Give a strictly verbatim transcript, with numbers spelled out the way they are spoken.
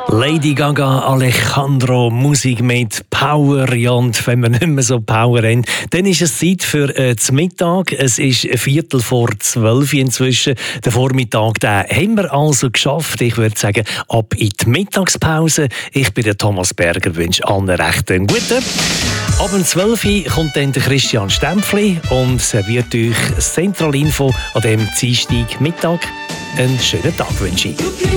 Lady Gaga, Alejandro, Musik mit Power. Ja, und wenn wir nicht mehr so Power haben, dann ist es Zeit für äh, den Mittag. Es ist ein Viertel vor zwölf inzwischen. Den Vormittag den haben wir also geschafft. Ich würde sagen, ab in die Mittagspause. Ich bin der Thomas Berger, wünsche allen recht einen guten. Ab um zwölf Uhr kommt dann der Christian Stempfli und serviert euch das Zentralinfo an diesem Dienstag Mittag. Einen schönen Tag wünsche ich.